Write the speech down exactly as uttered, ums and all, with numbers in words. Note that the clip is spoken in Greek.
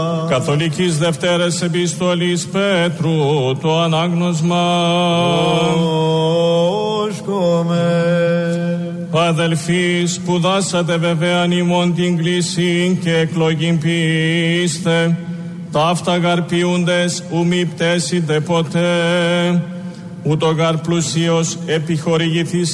Καθολικής Δευτέρας Επιστολής Πέτρου, το ανάγνωσμα. Όσκομε. Αδελφοί, σπουδάσατε βεβαίαν ημών την κλήσιν και εκλογήν ποιήστε, ταύτα γαρπιούντες ου μη πτέσετε ποτέ, ούτω γαρ πλουσίος επιχορηγηθείς